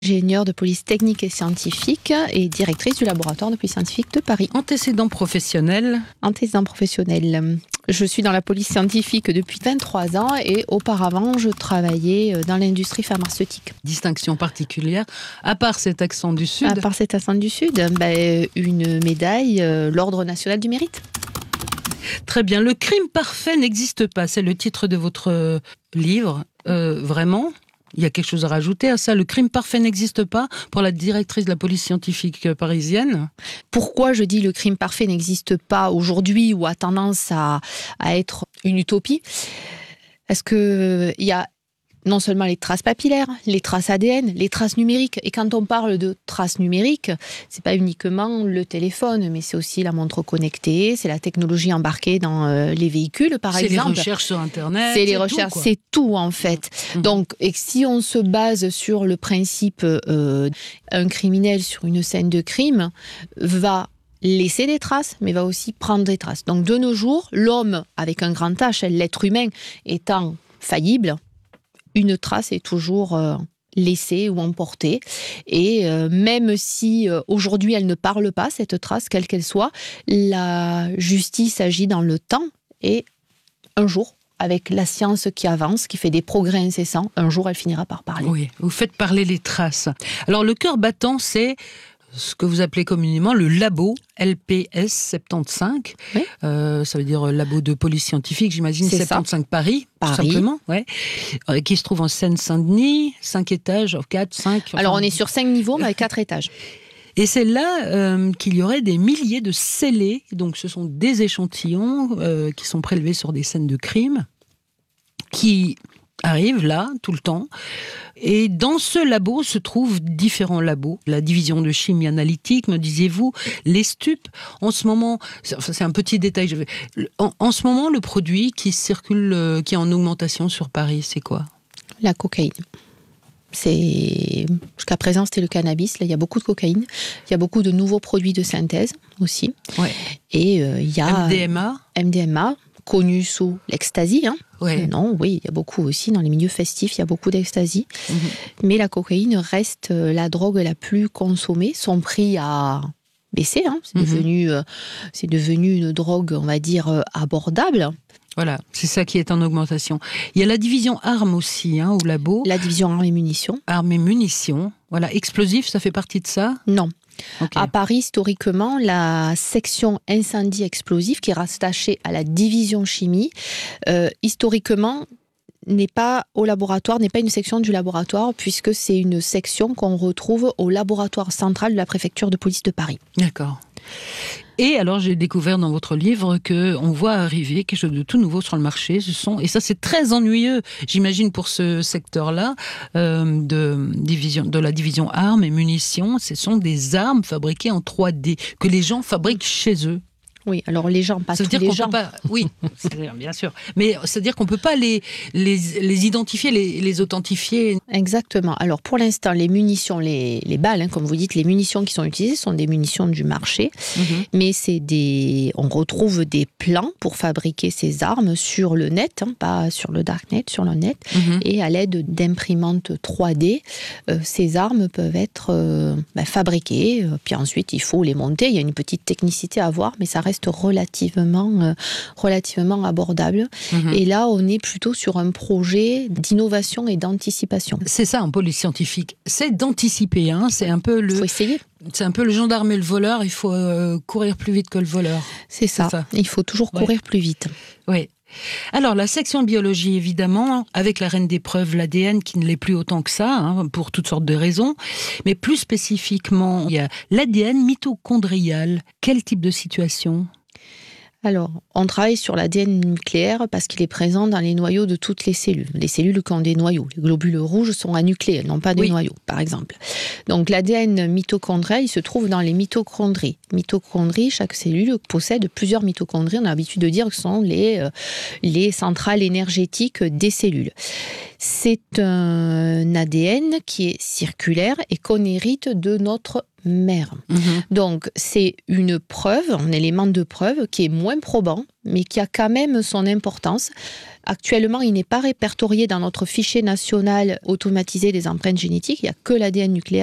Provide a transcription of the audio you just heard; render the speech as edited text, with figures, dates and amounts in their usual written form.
Ingénieure de police technique et scientifique et directrice du laboratoire de police scientifique de Paris. Antécédent professionnel. Antécédent professionnel. Je suis dans la police scientifique depuis 23 ans et auparavant, je travaillais dans l'industrie pharmaceutique. Distinction particulière, à part cet accent du Sud. À part cet accent du Sud, une médaille, l'Ordre national du mérite. Très bien. Le crime parfait n'existe pas. C'est le titre de votre livre. Vraiment ? Il y a quelque chose à rajouter à ça. Le crime parfait n'existe pas pour la directrice de la police scientifique parisienne. Pourquoi je dis le crime parfait n'existe pas aujourd'hui ou a tendance à être une utopie ? Parce qu'il y a non seulement les traces papillaires, les traces ADN, les traces numériques. Et quand on parle de traces numériques, c'est pas uniquement le téléphone, mais c'est aussi la montre connectée, c'est la technologie embarquée dans les véhicules, par exemple. C'est les recherches sur Internet. C'est les recherches, c'est tout en fait. Donc, et si on se base sur le principe, un criminel sur une scène de crime va laisser des traces, mais va aussi prendre des traces. Donc, de nos jours, l'homme, avec un grand H, l'être humain étant faillible, une trace est toujours laissée ou emportée. Et même si aujourd'hui elle ne parle pas, cette trace, quelle qu'elle soit, la justice agit dans le temps et un jour, avec la science qui avance, qui fait des progrès incessants, un jour elle finira par parler. Oui, vous faites parler les traces. Alors le cœur battant, c'est ce que vous appelez communément le labo LPS 75. Oui. Ça veut dire labo de police scientifique, j'imagine, c'est 75 Paris, tout simplement. Ouais. Qui se trouve en Seine-Saint-Denis, 5 étages, 4, 5... Enfin... Alors on est sur 5 niveaux, mais avec 4 étages. Et c'est là qu'il y aurait des milliers de scellés, donc ce sont des échantillons qui sont prélevés sur des scènes de crime, qui arrivent là, tout le temps. Et dans ce labo se trouvent différents labos. La division de chimie analytique, me disiez-vous, les stupes. En ce moment, c'est un petit détail. En ce moment, le produit qui circule, qui est en augmentation sur Paris, c'est quoi ? La cocaïne. Jusqu'à présent, c'était le cannabis. Là, il y a beaucoup de cocaïne. Il y a beaucoup de nouveaux produits de synthèse aussi. Ouais. Et il y a MDMA, connu sous l'ecstasy. Ouais. Non, oui, il y a beaucoup aussi dans les milieux festifs, il y a beaucoup d'ecstasy. Mais la cocaïne reste la drogue la plus consommée. Son prix a baissé. C'est devenu une drogue, on va dire, abordable. Voilà, c'est ça qui est en augmentation. Il y a la division armes aussi, au labo. La division armes et munitions. Armes et munitions. Voilà, explosifs, ça fait partie de ça ? Non. Okay. À Paris, historiquement, la section incendie explosif, qui est rattachée à la division chimie, historiquement, n'est pas au laboratoire, n'est pas une section du laboratoire, puisque c'est une section qu'on retrouve au laboratoire central de la préfecture de police de Paris. D'accord. Et alors, j'ai découvert dans votre livre qu'on voit arriver quelque chose de tout nouveau sur le marché. Et ça, c'est très ennuyeux, j'imagine, pour ce secteur-là, de la division armes et munitions. Ce sont des armes fabriquées en 3D, que les gens fabriquent chez eux. Oui, alors les gens, pas tous les gens. Oui, bien sûr. Mais c'est-à-dire qu'on ne peut pas les identifier, les authentifier. Exactement. Alors pour l'instant, les munitions, les balles, comme vous dites, les munitions qui sont utilisées sont des munitions du marché. Mais on retrouve des plans pour fabriquer ces armes sur le net, pas sur le darknet, sur le net. Et à l'aide d'imprimantes 3D, ces armes peuvent être fabriquées. Puis ensuite, il faut les monter. Il y a une petite technicité à avoir, mais ça reste relativement abordable. Et là, on est plutôt sur un projet d'innovation et d'anticipation. C'est ça, en police scientifique. C'est d'anticiper. C'est un peu faut essayer. C'est un peu le gendarme et le voleur. Il faut courir plus vite que le voleur. C'est ça. Il faut toujours courir plus vite. Oui. Alors, la section biologie, évidemment, avec la reine des preuves, l'ADN, qui ne l'est plus autant que ça, pour toutes sortes de raisons. Mais plus spécifiquement, il y a l'ADN mitochondrial. Quel type de situation ? Alors, on travaille sur l'ADN nucléaire parce qu'il est présent dans les noyaux de toutes les cellules. Les cellules qui ont des noyaux. Les globules rouges sont anucléés, elles n'ont pas de noyaux, par exemple. Donc, l'ADN mitochondrial, il se trouve dans les mitochondries. Mitochondries, chaque cellule possède plusieurs mitochondries. On a l'habitude de dire que ce sont les centrales énergétiques des cellules. C'est un ADN qui est circulaire et qu'on hérite de notre mère. Donc, c'est une preuve, un élément de preuve qui est moins probant, mais qui a quand même son importance. Actuellement, il n'est pas répertorié dans notre fichier national automatisé des empreintes génétiques. Il n'y a que l'ADN nucléaire